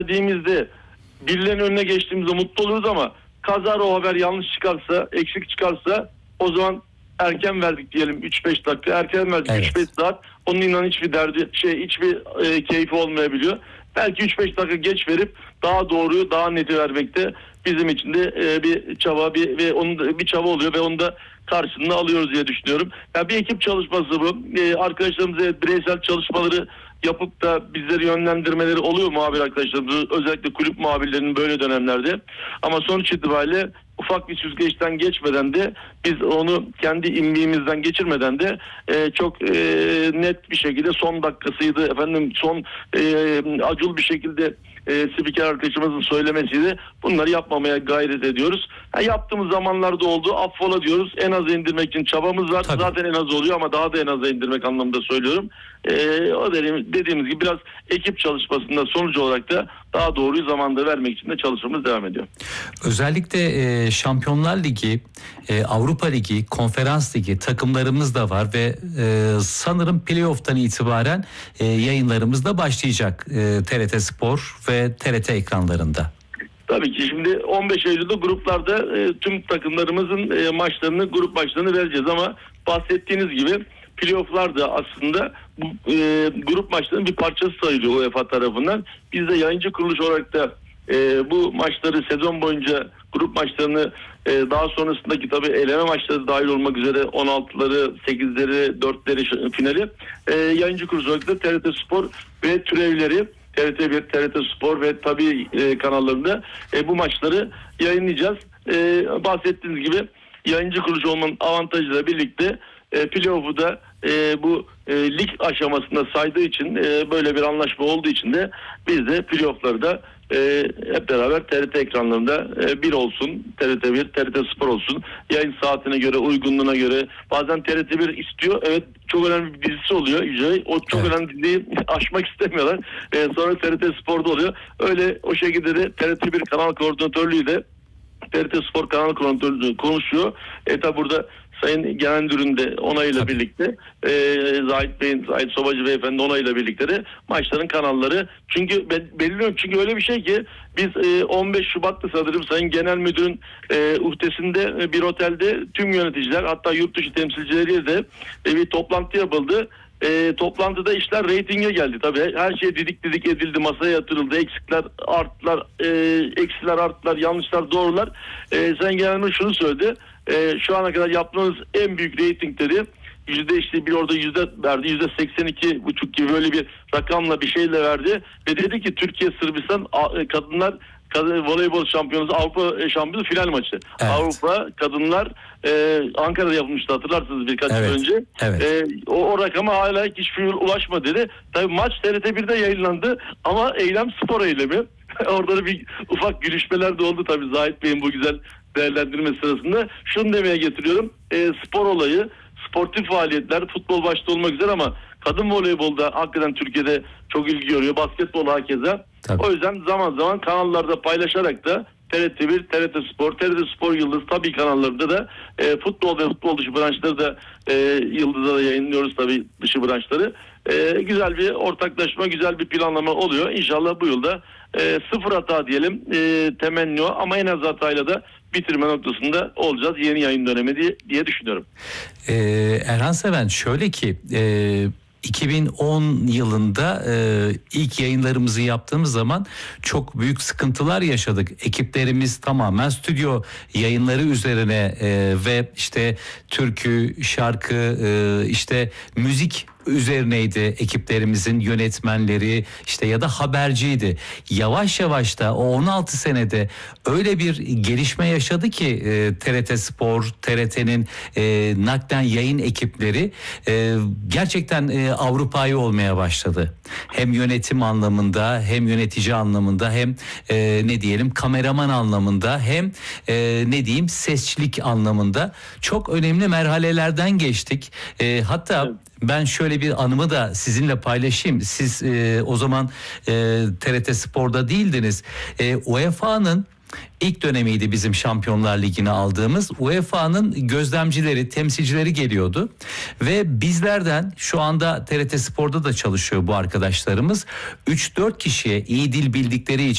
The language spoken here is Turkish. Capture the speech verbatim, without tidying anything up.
verdiğimizde birilerinin önüne geçtiğimizde mutlu oluruz ama kazara o haber yanlış çıkarsa, eksik çıkarsa o zaman erken verdik diyelim üç beş dakika, erken verdik Evet. üç beş saat. Onun inan hiçbir derdi, şey hiçbir e, keyfi olmayabiliyor. Belki üç beş dakika geç verip daha doğruyu, daha neti vermekte bizim için de e, bir çaba, bir ve onun da bir çaba oluyor ve onu da karşılığını alıyoruz diye düşünüyorum. Yani bir ekip çalışması bu. E, arkadaşlarımıza bireysel çalışmaları yapıp da bizleri yönlendirmeleri oluyor muhabir arkadaşlarımız, özellikle kulüp muhabirlerinin böyle dönemlerde. Ama sonuç itibariyle ufak bir süzgeçten geçmeden de biz onu kendi imliğimizden geçirmeden de e, çok e, net bir şekilde son dakikasıydı efendim, son e, acul bir şekilde e, spiker arkadaşımızın söylemesiydi. Bunları yapmamaya gayret ediyoruz. Ha, yaptığımız zamanlarda oldu, affola diyoruz. En az indirmek için çabamız var. Tabii. Zaten en az oluyor ama daha da en aza indirmek anlamında söylüyorum. E, o dediğimiz, dediğimiz gibi biraz ekip çalışmasında sonuç olarak da daha doğruyu zamanda vermek için de çalışmamız devam ediyor. Özellikle e, Şampiyonlar Ligi, e, Avrupa Ligi, Konferans Ligi takımlarımız da var ve e, sanırım playoff'tan itibaren e, yayınlarımız da başlayacak e, T R T Spor ve T R T ekranlarında. Tabii ki şimdi on beş Eylül'de gruplarda e, tüm takımlarımızın e, maçlarını, grup maçlarını vereceğiz ama bahsettiğiniz gibi playoff'lar da aslında bu e, grup maçlarının bir parçası sayılıyor UEFA tarafından. Biz de yayıncı kuruluş olarak da e, bu maçları sezon boyunca grup maçlarını e, daha sonrasındaki tabii eleme maçları dahil olmak üzere on altıları, sekizleri, dörtleri finali e, yayıncı kuruluş olarak da T R T Spor ve türevleri T R T bir, T R T Spor ve tabii e, kanallarında e, bu maçları yayınlayacağız. E, bahsettiğiniz gibi yayıncı kuruluş olmanın avantajıyla birlikte e, playoff'u da e, bu e, lig aşamasında saydığı için e, böyle bir anlaşma olduğu için de biz de playoff'ları da e, hep beraber T R T ekranlarında e, bir olsun, T R T bir, T R T Spor olsun. Yayın saatine göre, uygunluğuna göre. Bazen T R T bir istiyor. Evet, çok önemli bir dizisi oluyor. Yüce. O çok evet. önemli diziyi aşmak istemiyorlar. E, sonra T R T Spor'da oluyor. Öyle o şekilde de T R T bir kanal koordinatörlüğü de T R T Spor kanal koordinatörlüğü konuşuyor. E tabi burada Sayın Genel Müdür'ün de onayıyla Tabii. birlikte e, Zahit Bey'in, Zahit Sobacı Beyefendi onayıyla birlikte de maçların kanalları. Çünkü ben belirliyorum, çünkü öyle bir şey ki biz e, on beş Şubat'ta sanırım Sayın Genel Müdür'ün e, uhdesinde e, bir otelde tüm yöneticiler, hatta yurt dışı temsilcileriyle de e, bir toplantı yapıldı. E, toplantıda işler reytinge geldi. Tabii her şey didik didik edildi, masaya yatırıldı. Eksikler arttılar, e, eksiler arttılar, yanlışlar doğrular. E, Sayın Genel Müdür şunu söyledi. E, şu ana kadar yaptığımız en büyük reytingleri yüzde işte bir orada yüzde verdi. Yüzde seksen iki buçuk gibi böyle bir rakamla bir şeyle verdi. Ve dedi ki Türkiye Sırbistan kadınlar Kadın voleybol şampiyonası, Avrupa şampiyonu final maçı. Evet. Avrupa kadınlar e, Ankara'da yapılmıştı, hatırlarsınız birkaç evet. yıl önce. Evet. E, o, o rakama hala hiçbir yıl ulaşma dedi. Tabii maç T R T bir'de yayınlandı ama eylem spor eylemi. Orada da bir ufak gülüşmeler de oldu tabii Zahit Bey'in bu güzel değerlendirme sırasında. Şunu demeye getiriyorum. E, spor olayı, sportif faaliyetler, futbol başta olmak üzere ama kadın voleybolda hakikaten Türkiye'de çok ilgi görüyor. Basketbol hakeza. Tabii. O yüzden zaman zaman kanallarda paylaşarak da T R T bir, T R T Spor, T R T Spor Yıldız tabii kanallarında da e, futbol ve futbol dışı branşları da e, Yıldız'da da yayınlıyoruz tabii dışı branşları. E, güzel bir ortaklaşma, güzel bir planlama oluyor. İnşallah bu yılda e, sıfır hata diyelim e, temenni o, ama en az hatayla da bitirme noktasında olacağız yeni yayın dönemi diye, diye düşünüyorum. Ee, Erhan Seven, şöyle ki e, iki bin on yılında e, ilk yayınlarımızı yaptığımız zaman çok büyük sıkıntılar yaşadık. Ekiplerimiz tamamen stüdyo yayınları üzerine e, ve işte türkü, şarkı, e, işte müzik üzerineydi ekiplerimizin yönetmenleri, işte ya da haberciydi. Yavaş yavaş da o on altı senede öyle bir gelişme yaşadı ki e, T R T Spor, T R T'nin e, naklen yayın ekipleri e, gerçekten e, Avrupa'yı olmaya başladı. Hem yönetim anlamında, hem yönetici anlamında, hem e, ne diyelim kameraman anlamında, hem e, ne diyeyim sesçilik anlamında çok önemli merhalelerden geçtik. E, hatta evet. Ben şöyle bir anımı da sizinle paylaşayım. Siz e, o zaman e, T R T Spor'da değildiniz. E, U E F A'nın ilk dönemiydi bizim Şampiyonlar Ligi'ne aldığımız. U E F A'nın gözlemcileri, temsilcileri geliyordu. Ve bizlerden, şu anda T R T Spor'da da çalışıyor bu arkadaşlarımız, üç dört kişiye iyi dil bildikleri için